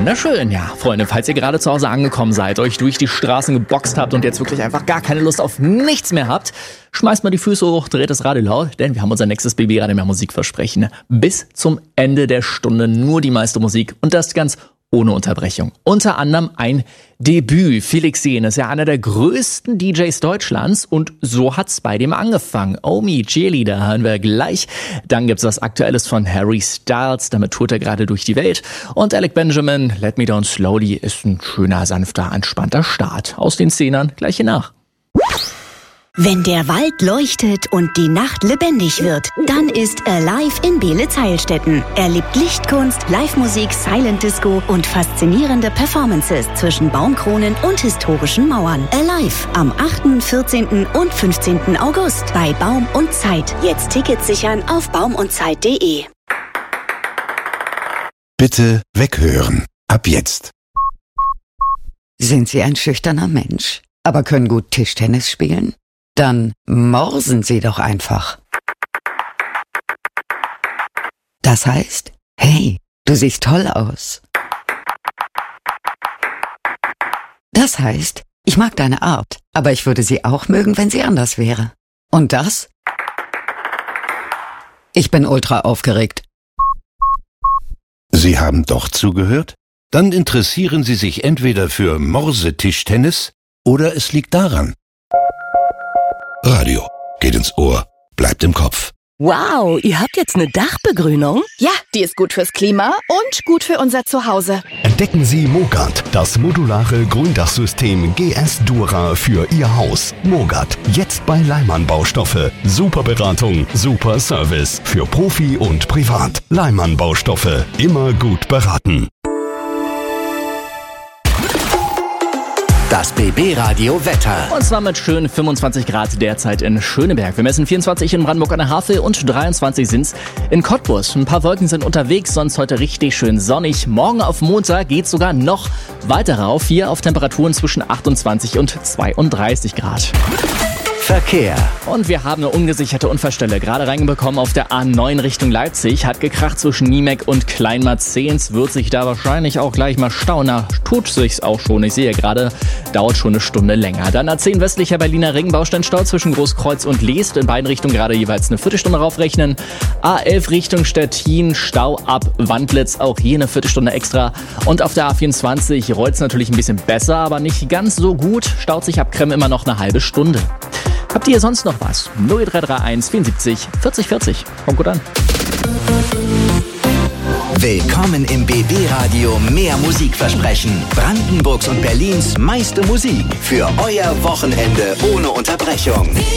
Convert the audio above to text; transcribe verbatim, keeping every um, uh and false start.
Wunderschön, ja. Freunde, falls ihr gerade zu Hause angekommen seid, euch durch die Straßen geboxt habt und jetzt wirklich einfach gar keine Lust auf nichts mehr habt, schmeißt mal die Füße hoch, dreht das Radio laut, denn wir haben unser nächstes B B-Radio mehr Musikversprechen. Bis zum Ende der Stunde nur die meiste Musik und das ganz ohne Unterbrechung. Unter anderem ein Debüt. Felix Jähn ist ja einer der größten D Js Deutschlands und so hat's bei dem angefangen. Omi, Cheerleader hören wir gleich. Dann gibt's was Aktuelles von Harry Styles, damit tourt er gerade durch die Welt. Und Alec Benjamin, Let Me Down Slowly, ist ein schöner, sanfter, entspannter Start. Aus den Zehnern gleich hier nach. Wenn der Wald leuchtet und die Nacht lebendig wird, dann ist Alive in Beelitz-Heilstätten. Erlebt Lichtkunst, Live-Musik, Silent Disco und faszinierende Performances zwischen Baumkronen und historischen Mauern. Alive am achten, vierzehnten und fünfzehnten August bei Baum und Zeit. Jetzt Tickets sichern auf baum und zeit punkt de. Bitte weghören. Ab jetzt. Sind Sie ein schüchterner Mensch, aber können gut Tischtennis spielen? Dann morsen Sie doch einfach. Das heißt, hey, du siehst toll aus. Das heißt, ich mag deine Art, aber ich würde sie auch mögen, wenn sie anders wäre. Und das? Ich bin ultra aufgeregt. Sie haben doch zugehört? Dann interessieren Sie sich entweder für Morsetischtennis oder es liegt daran. Radio geht ins Ohr, bleibt im Kopf. Wow, ihr habt jetzt eine Dachbegrünung? Ja, die ist gut fürs Klima und gut für unser Zuhause. Entdecken Sie Mogart, das modulare Gründachsystem G S Dura für Ihr Haus. Mogart, jetzt bei Leimann Baustoffe. Super Beratung, super Service für Profi und Privat. Leimann Baustoffe, immer gut beraten. Das B B-Radio Wetter. Und zwar mit schönen fünfundzwanzig Grad derzeit in Schöneberg. Wir messen vierundzwanzig in Brandenburg an der Havel und dreiundzwanzig sind's in Cottbus. Ein paar Wolken sind unterwegs, sonst heute richtig schön sonnig. Morgen auf Montag geht's sogar noch weiter rauf. Hier auf Temperaturen zwischen achtundzwanzig und zweiunddreißig Grad. Verkehr. Und wir haben eine ungesicherte Unfallstelle gerade reinbekommen auf der A neun Richtung Leipzig. Hat gekracht zwischen Niemek und Kleinmarzehns. Wird sich da wahrscheinlich auch gleich mal stauen. Na, tut sich's auch schon. Ich sehe gerade, dauert schon eine Stunde länger. Dann A zehn westlicher Berliner Ring, Bausteinstau zwischen Großkreuz und Leest. In beiden Richtungen gerade jeweils eine Viertelstunde raufrechnen. A elf Richtung Stettin, Stau ab Wandlitz. Auch hier eine Viertelstunde extra. Und auf der A vierundzwanzig rollt's natürlich ein bisschen besser, aber nicht ganz so gut. Staut sich ab Krem immer noch eine halbe Stunde. Habt ihr sonst noch was? null drei drei eins vierundsiebzig vierzig vierzig. Kommt gut an. Willkommen im B B-Radio mehr Musikversprechen. Brandenburgs und Berlins meiste Musik für euer Wochenende ohne Unterbrechung.